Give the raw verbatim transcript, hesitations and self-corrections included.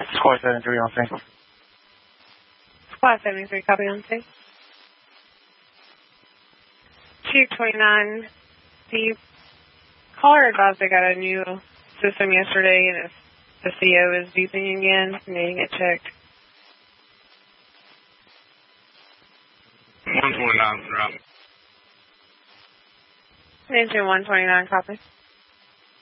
Squad seventy-three on scene. Squad seventy-three, copy on scene. two twenty-nine, the caller advised they got a new system yesterday and it's, the C O is beeping again, needing it checked. one twenty-nine, drop. Engine one twenty-nine, copy.